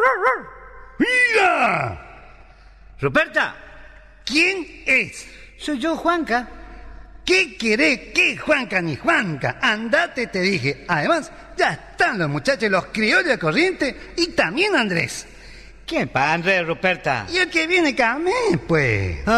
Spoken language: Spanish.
¡Mira! Ruperta. ¿Quién es? Soy yo, Juanca. ¿Qué querés? ¿Qué Juanca ni Juanca? Andate, te dije. Además, ya están los muchachos, los criollos de corriente y también Andrés. ¿Quién pa' Andrés, Ruperta? Y el que viene Camé, pues.